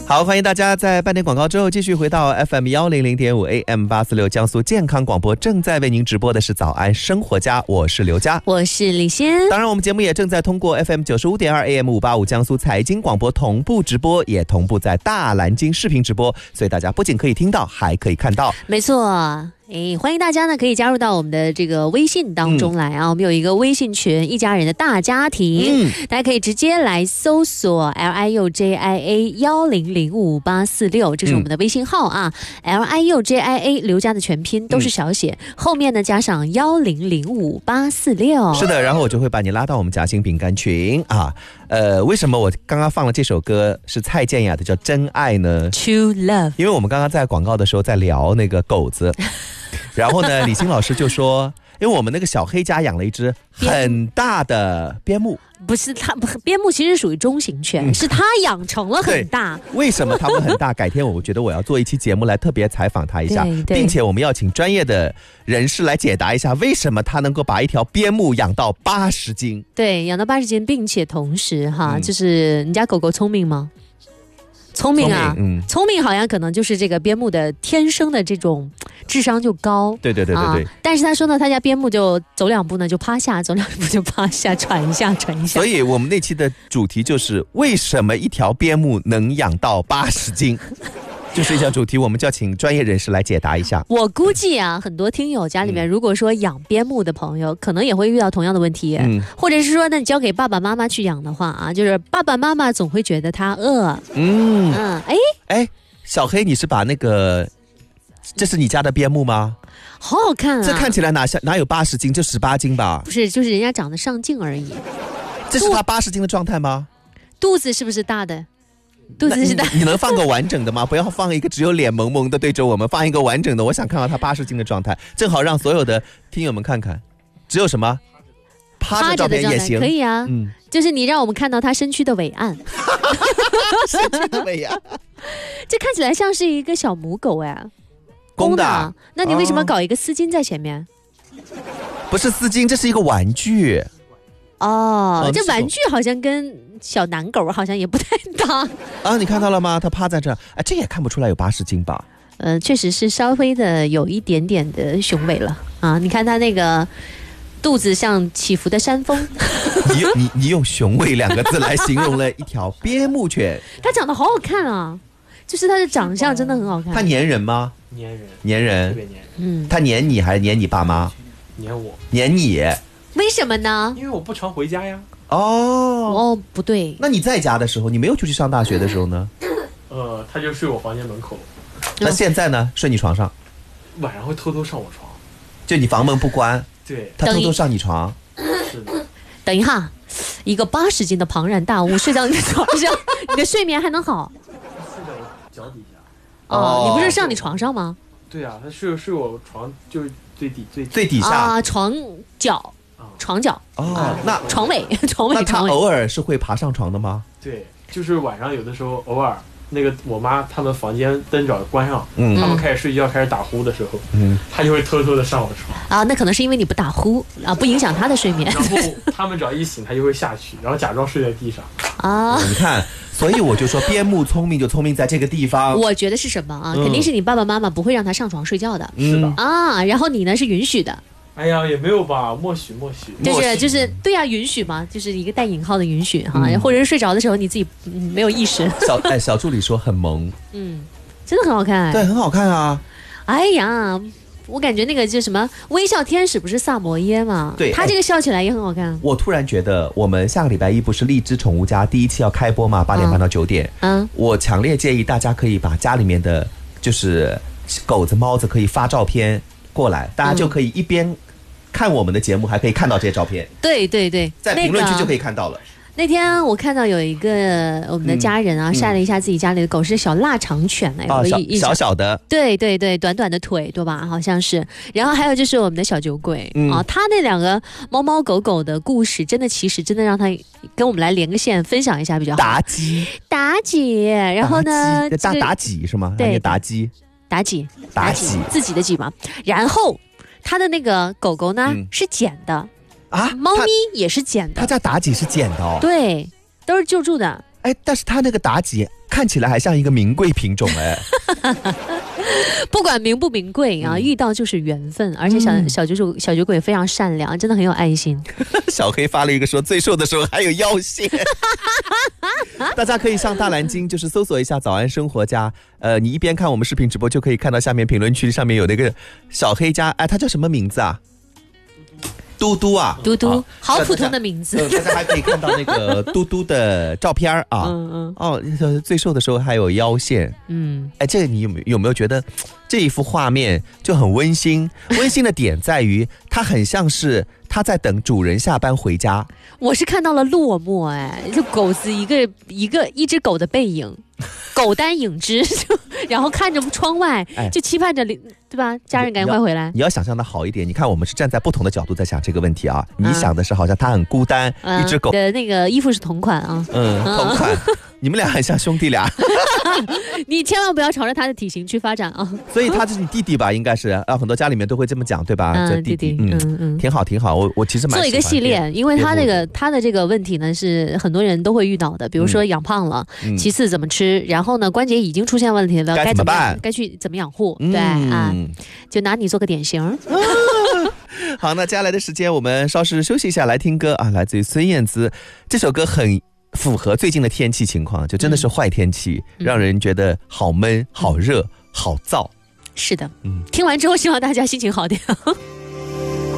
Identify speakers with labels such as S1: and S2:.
S1: 好，欢迎大家在半点广告之后继续回到 FM100.5 AM 846江苏健康广播，正在为您直播的是早安生活家，我是刘佳，
S2: 我是李欣。
S1: 当然我们节目也正在通过 FM95.2 AM 585江苏财经广播同步直播，也同步在大蓝鲸视频直播，所以大家不仅可以听到还可以看到。
S2: 没错，欢迎大家呢可以加入到我们的这个微信当中来啊，我们有一个微信群，一家人的大家庭，大家可以直接来搜索 LIUJIA10055846，这是我们的微信号啊，LIUJIA 刘家的全拼都是小写，后面呢加上10055846。
S1: 是的，然后我就会把你拉到我们夹心饼干群啊。为什么我刚刚放了这首歌是蔡健雅的叫《真爱》呢？
S2: True Love。
S1: 因为我们刚刚在广告的时候在聊那个狗子然后呢李欣老师就说，因为我们那个小黑家养了一只很大的边牧，
S2: 不是它，边牧其实属于中型犬，是它养成了很大。
S1: 为什么它会很大？改天我觉得我要做一期节目来特别采访它一下，并且我们要请专业的人士来解答一下，为什么它能够把一条边牧养到80斤？对，
S2: 养到80斤，并且同时就是你家狗狗聪明吗？聪明啊，聪明好像可能就是这个边牧的天生的这种智商就高。对。但是他说呢，他家边牧就走2步呢就趴下，走2步就趴下，喘一下。
S1: 所以我们那期的主题就是为什么一条边牧能养到80斤？就是一项主题，我们就要请专业人士来解答一下。
S2: 我估计啊，很多听友家里面如果说养边牧的朋友，可能也会遇到同样的问题，或者是说呢，你交给爸爸妈妈去养的话啊，就是爸爸妈妈总会觉得他饿。
S1: 小黑，你是把那个，这是你家的边牧吗？
S2: 好好看啊！
S1: 这看起来哪有80斤，就18斤吧？
S2: 不是，就是人家长得上镜而已。
S1: 这是他80斤的状态吗？
S2: 肚子是不是大的？肚子是大。
S1: 你能放个完整的吗？不要放一个只有脸萌萌的对着我们，放一个完整的，我想看到他80斤的状态，正好让所有的听友们看看。只有什么？趴着照片也行，
S2: 可以啊。就是你让我们看到他身躯的伟岸。
S1: 身躯的伟岸。
S2: 这看起来像是一个小母狗哎，
S1: 公的。
S2: 那你为什么搞一个丝巾在前面？
S1: 不是丝巾，这是一个玩具。
S2: 这玩具好像跟小男狗好像也不太搭
S1: 啊！你看到了吗？它趴在这，这也看不出来有80斤吧？
S2: 确实是稍微的有一点点的雄伟了啊！你看它那个肚子像起伏的山峰。
S1: 你用雄伟2个字来形容了一条边牧犬。
S2: 它长得好好看啊，就是它的长相真的很好看。
S1: 它粘人吗？粘人，特别粘。它粘你还是粘你爸妈？
S3: 粘我。
S1: 粘你。
S2: 为什么呢？
S3: 因为我不常回家呀。
S2: 不对。
S1: 那你在家的时候，你没有出去上大学的时候呢？
S3: 他就睡我房间门口。
S1: 那现在呢？睡你床上？
S3: 晚上会偷偷上我床。
S1: 就你房门不关？
S3: 对。
S1: 他偷偷上你床？
S3: 是的。
S2: 等一下，一个80斤的庞然大物睡到你的床上，你的睡眠还能好？
S3: 睡在我脚底下。
S2: 你不是上你床上吗？
S3: 对啊，他睡我床就是最
S1: 底下
S2: 床脚。床脚
S1: 那
S2: 床尾。
S1: 那他偶尔是会爬上床的吗？
S3: 对，就是晚上有的时候偶尔那个我妈他们房间灯只要关上，他们开始睡觉开始打呼的时候，他就会偷偷的上我床
S2: 那可能是因为你不打呼不影响他的睡眠。
S3: 然后他们只要一醒，他就会下去，然后假装睡在地上
S1: 你看，所以我就说边牧聪明就聪明在这个地方。
S2: 我觉得是什么肯定是你爸爸妈妈不会让他上床睡觉的。
S3: 是的
S2: 然后你呢是允许的。
S3: 哎呀，也没有吧，默许。
S2: 就是对啊，允许嘛，就是一个带引号的允许哈，或者是睡着的时候你自己没有意识。
S1: 小助理说很萌，
S2: 真的很好看。
S1: 对，很好看啊。
S2: 哎呀，我感觉那个就什么微笑天使不是萨摩耶嘛？
S1: 对，
S2: 他这个笑起来也很好看。
S1: 我突然觉得我们下个礼拜1不是荔枝宠物家第1期要开播嘛，8点半到9点。我强烈建议大家可以把家里面的就是狗子猫子可以发照片过来，大家就可以一边看我们的节目还可以看到这些照片。
S2: 对，
S1: 在评论区就可以看到了。
S2: 那天我看到有一个我们的家人晒了一下自己家里的狗，是小腊肠犬
S1: 小的。对，
S2: 短短的腿对吧？好像是。然后还有就是我们的小酒鬼他那2个猫猫狗狗的故事，其实真的让他跟我们来连个线分享一下比较好。妲己，然后呢？
S1: 妲己是吗？对，妲己
S2: 自己的己嘛。然后他的那个狗狗呢是捡的猫咪也是捡的。
S1: 他家妲己是捡的
S2: 对，都是救助的。
S1: 哎，但是他那个妲己看起来还像一个名贵品种哎。
S2: 不管名不名贵啊，遇到就是缘分，而且小酒鬼非常善良，真的很有爱心。
S1: 小黑发了一个说最瘦的时候还有腰线。大家可以上大蓝鲸，就是搜索一下早安生活家，你一边看我们视频直播就可以看到下面评论区上面有那个小黑家，哎，他叫什么名字啊？嘟嘟啊，
S2: 嘟嘟，好普通的名字。
S1: 大家还可以看到那个嘟嘟的照片啊。哦，最瘦的时候还有腰线。哎，这个你有没有觉得这一幅画面就很温馨？温馨的点在于，它很像是他在等主人下班回家。
S2: 我是看到了落寞，哎，就狗子一只狗的背影，狗单影只，然后看着窗外，就期盼着，对吧？家人赶紧快回来。
S1: 你要想象的好一点，你看我们是站在不同的角度在想这个问题啊。你想的是好像他很孤单，一只狗
S2: 的那个衣服是同款啊。
S1: 同款。你们俩很像兄弟俩。
S2: 你千万不要朝着他的体型去发展啊。
S1: 所以他是你弟弟吧？应该是很多家里面都会这么讲，对吧？
S2: 弟弟，
S1: 挺好挺好。我其实蛮喜欢
S2: 做一个系列，因为他的这个问题呢是很多人都会遇到的，比如说养胖了，其次怎么吃，然后呢关节已经出现问题了，该怎么办？该去怎么养护？对啊，就拿你做个典型。
S1: 好，那接下来的时间我们稍事休息一下，来听歌啊，来自于孙燕姿。这首歌很符合最近的天气情况，就真的是坏天气，让人觉得好闷、好热、好燥。
S2: 是的，听完之后希望大家心情好点。